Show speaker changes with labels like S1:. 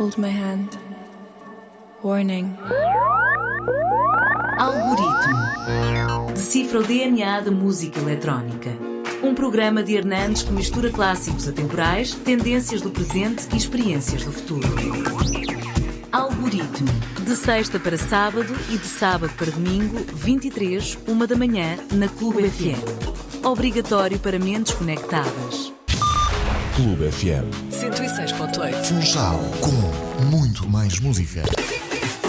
S1: Hold my hand. Warning.
S2: Algoritmo. Decifra o DNA da música eletrónica. Um programa de Hernandes que mistura clássicos atemporais, tendências do presente e experiências do futuro. Algoritmo. De sexta para sábado e de sábado para domingo, 23, 1 da manhã, na Clube FM. Obrigatório para mentes conectadas.
S3: Clube FM
S4: 106.8.
S3: Funchal, com muito mais música.